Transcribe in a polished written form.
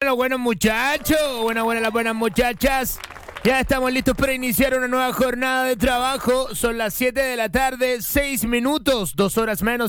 Los buenos muchachos, buenas las buenas muchachas. Ya estamos listos para iniciar una nueva jornada de trabajo. Son las 7 de la tarde, 6 minutos, 2 horas menos.